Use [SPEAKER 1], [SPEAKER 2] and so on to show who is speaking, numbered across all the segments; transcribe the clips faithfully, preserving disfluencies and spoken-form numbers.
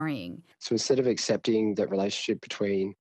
[SPEAKER 1] worrying.
[SPEAKER 2] So instead of accepting that relationship between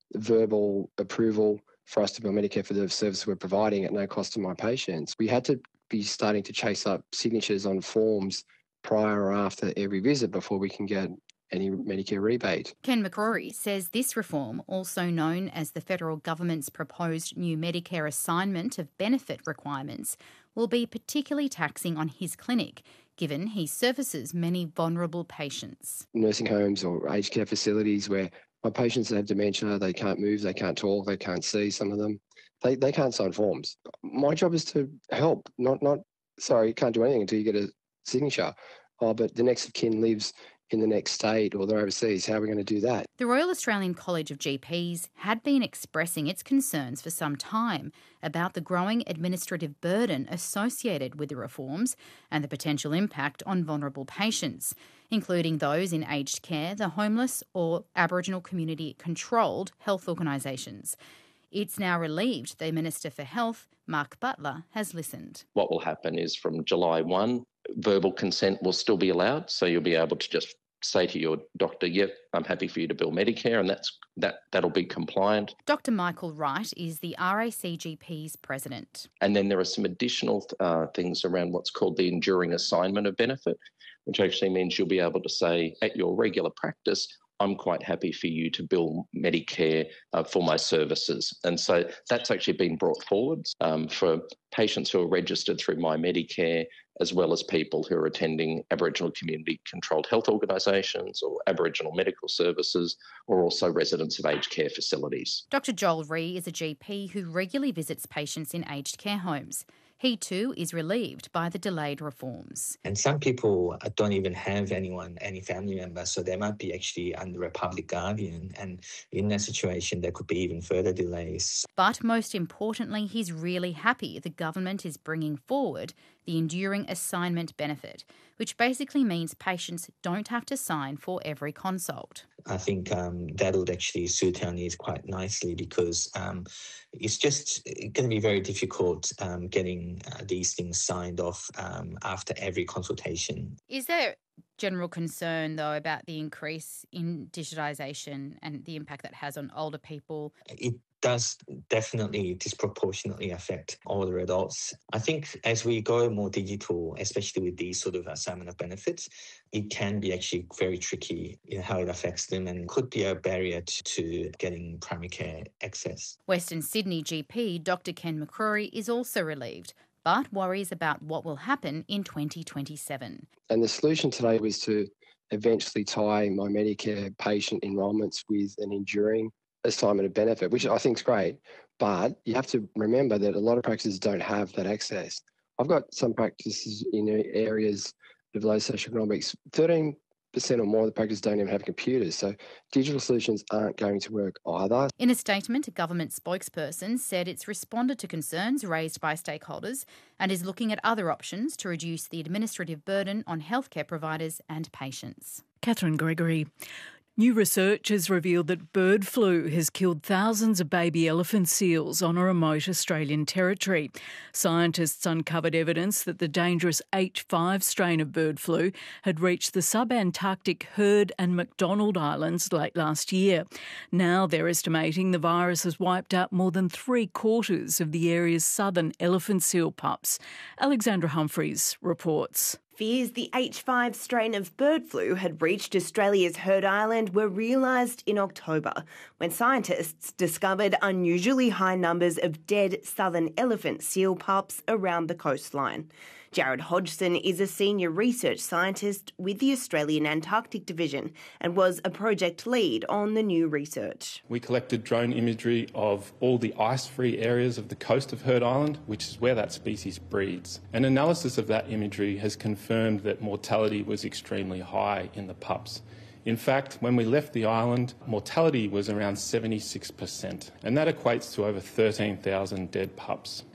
[SPEAKER 2] verbal approval for us to bill Medicare for the service we're providing at no cost to my patients, we had to be starting to chase up signatures on forms prior or after every visit before we can get any Medicare rebate.
[SPEAKER 1] Ken McCrory says this reform, also known as the federal government's proposed new Medicare assignment of benefit requirements, will be particularly taxing on his clinic, given he services many vulnerable patients.
[SPEAKER 2] Nursing homes or aged care facilities where my patients have dementia, they can't move, they can't talk, they can't see, some of them. They they can't sign forms. My job is to help, not, not sorry, you can't do anything until you get a signature. Oh, but the next of kin lives in the next state or they're overseas. How are we going to do that?
[SPEAKER 1] The Royal Australian College of G Ps had been expressing its concerns for some time about the growing administrative burden associated with the reforms and the potential impact on vulnerable patients, including those in aged care, the homeless or Aboriginal community-controlled health organisations. It's now relieved the Minister for Health, Mark Butler, has listened.
[SPEAKER 3] What will happen is from July first, verbal consent will still be allowed, so you'll be able to just say to your doctor, yep, I'm happy for you to bill Medicare, and that's that, that'll be compliant.
[SPEAKER 1] Doctor Michael Wright is the R A C G P's president.
[SPEAKER 3] And then there are some additional uh, things around what's called the enduring assignment of benefit, which actually means you'll be able to say at your regular practice, I'm quite happy for you to bill Medicare uh, for my services. And so that's actually been brought forward um, for patients who are registered through My Medicare, as well as people who are attending Aboriginal community-controlled health organisations or Aboriginal medical services, or also residents of aged care facilities.
[SPEAKER 1] Doctor Joel Ree is a G P who regularly visits patients in aged care homes. He too is relieved by the delayed reforms.
[SPEAKER 4] And some people don't even have anyone, any family member, so they might be actually under a public guardian. And in that situation, there could be even further delays.
[SPEAKER 1] But most importantly, he's really happy the government is bringing forward the enduring assignment benefit, which basically means patients don't have to sign for every consult.
[SPEAKER 4] I think um, that would actually suit our needs quite nicely because um, it's just going to be very difficult um, getting uh, these things signed off um, after every consultation.
[SPEAKER 1] Is there general concern, though, about the increase in digitisation and the impact that has on older people?
[SPEAKER 4] It does definitely disproportionately affect older adults. I think as we go more digital, especially with these sort of assignment of benefits, it can be actually very tricky in how it affects them and could be a barrier to getting primary care access.
[SPEAKER 1] Western Sydney G P Doctor Ken McCrory is also relieved, but worries about what will happen in twenty twenty-seven.
[SPEAKER 2] And the solution today was to eventually tie My Medicare patient enrolments with an enduring assignment of benefit, which I think is great, but you have to remember that a lot of practices don't have that access. I've got some practices in areas of low socioeconomics, thirteen percent or more of the practices don't even have computers, so digital solutions aren't going to work either.
[SPEAKER 1] In a statement, a government spokesperson said it's responded to concerns raised by stakeholders and is looking at other options to reduce the administrative burden on healthcare providers and patients.
[SPEAKER 5] Catherine Gregory. New research has revealed that bird flu has killed thousands of baby elephant seals on a remote Australian territory. Scientists uncovered evidence that the dangerous H five strain of bird flu had reached the subantarctic Heard and McDonald Islands late last year. Now they're estimating the virus has wiped out more than three quarters of the area's southern elephant seal pups. Alexandra Humphreys reports.
[SPEAKER 6] Fears the H five strain of bird flu had reached Australia's Heard Island were realised in October, when scientists discovered unusually high numbers of dead southern elephant seal pups around the coastline. Jared Hodgson is a senior research scientist with the Australian Antarctic Division and was a project lead on the new research.
[SPEAKER 7] We collected drone imagery of all the ice-free areas of the coast of Heard Island, which is where that species breeds. An analysis of that imagery has confirmed that mortality was extremely high in the pups. In fact, when we left the island, mortality was around seventy-six percent, and that equates to over thirteen thousand dead pups.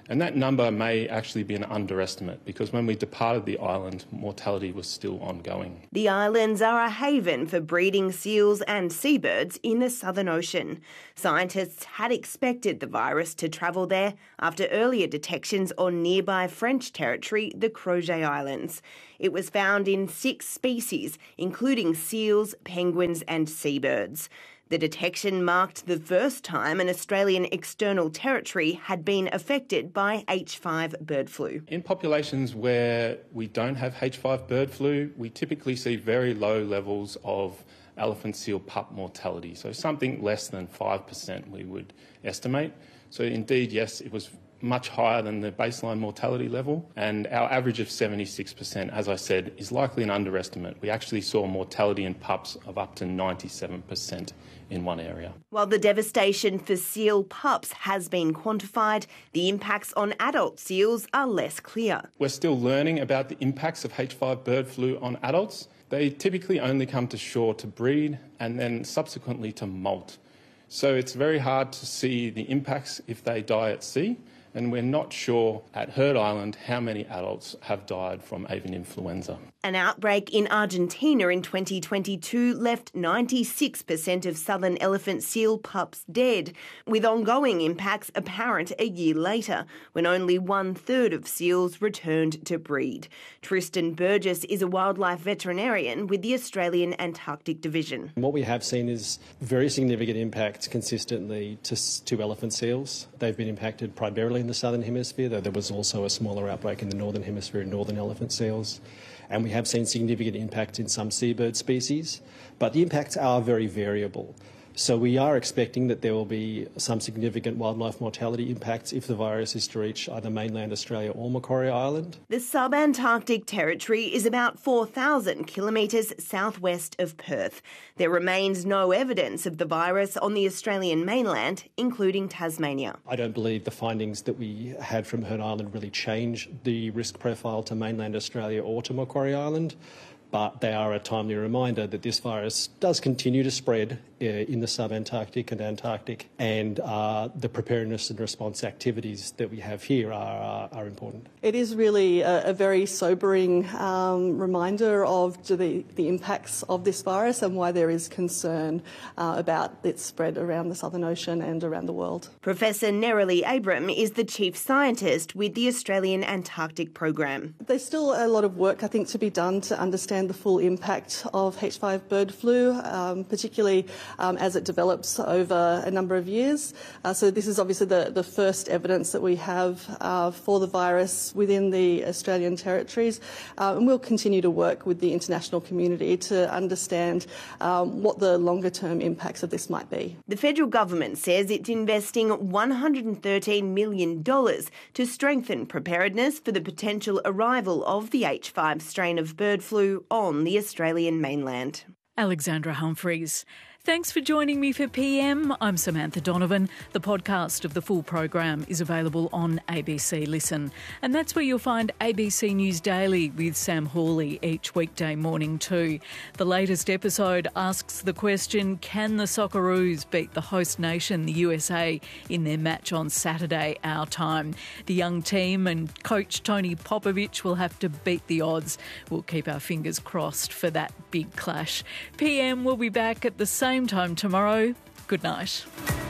[SPEAKER 7] And that number may actually be an underestimate because when we departed the island, mortality was still ongoing.
[SPEAKER 6] The islands are a haven for breeding seals and seabirds in the Southern Ocean. Scientists had expected the virus to travel there after earlier detections on nearby French territory, the Crozet Islands. It was found in six species, including seals, penguins and seabirds. The detection marked the first time an Australian external territory had been affected by H five bird flu.
[SPEAKER 7] In populations where we don't have H five bird flu, we typically see very low levels of elephant seal pup mortality, so something less than five percent we would estimate. So indeed, yes, it was much higher than the baseline mortality level, and our average of seventy-six percent, as I said, is likely an underestimate. We actually saw mortality in pups of up to ninety-seven percent in one area.
[SPEAKER 6] While the devastation for seal pups has been quantified, the impacts on adult seals are less clear.
[SPEAKER 7] We're still learning about the impacts of H five bird flu on adults. They typically only come to shore to breed and then subsequently to molt. So it's very hard to see the impacts if they die at sea. And we're not sure at Heard Island how many adults have died from avian influenza.
[SPEAKER 6] An outbreak in Argentina in twenty twenty-two left ninety-six percent of southern elephant seal pups dead, with ongoing impacts apparent a year later, when only one-third of seals returned to breed. Tristan Burgess is a wildlife veterinarian with the Australian Antarctic Division.
[SPEAKER 8] What we have seen is very significant impacts consistently to, to elephant seals. They've been impacted primarily in the southern hemisphere, though there was also a smaller outbreak in the northern hemisphere in northern elephant seals. And we have seen significant impact in some seabird species, but the impacts are very variable. So we are expecting that there will be some significant wildlife mortality impacts if the virus is to reach either mainland Australia or Macquarie Island.
[SPEAKER 6] The sub-Antarctic territory is about four thousand kilometres southwest of Perth. There remains no evidence of the virus on the Australian mainland, including Tasmania.
[SPEAKER 8] I don't believe the findings that we had from Heard Island really change the risk profile to mainland Australia or to Macquarie Island, but they are a timely reminder that this virus does continue to spread uh, in the sub-Antarctic and Antarctic, and uh, the preparedness and response activities that we have here are, uh, are important.
[SPEAKER 9] It is really a, a very sobering um, reminder of the, the impacts of this virus and why there is concern uh, about its spread around the Southern Ocean and around the world.
[SPEAKER 6] Professor Neroli Abram is the chief scientist with the Australian Antarctic Program.
[SPEAKER 9] There's still a lot of work, I think, to be done to understand the full impact of H five bird flu, um, particularly um, as it develops over a number of years. Uh, so this is obviously the, the first evidence that we have uh, for the virus within the Australian territories, uh, and we'll continue to work with the international community to understand um, what the longer term impacts of this might be.
[SPEAKER 6] The federal government says it's investing one hundred thirteen million dollars to strengthen preparedness for the potential arrival of the H five strain of bird flu on the Australian mainland.
[SPEAKER 5] Alexandra Humphreys. Thanks for joining me for P M. I'm Samantha Donovan. The podcast of the full program is available on A B C Listen. And that's where you'll find A B C News Daily with Sam Hawley each weekday morning too. The latest episode asks the question, can the Socceroos beat the host nation, the U S A, in their match on Saturday, our time? The young team and coach Tony Popovich will have to beat the odds. We'll keep our fingers crossed for that big clash. P M will be back at the same time tomorrow. Good night.